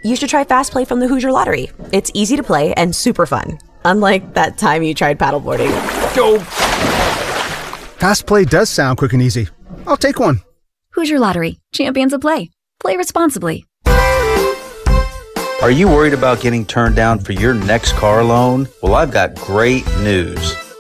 you should try Fast Play from the Hoosier Lottery. It's easy to play and super fun. Unlike that time you tried paddleboarding. Go! Fast Play does sound quick and easy. I'll take one. Hoosier Lottery. Champions of play. Play responsibly. Are you worried about getting turned down for your next car loan? Well, I've got great news.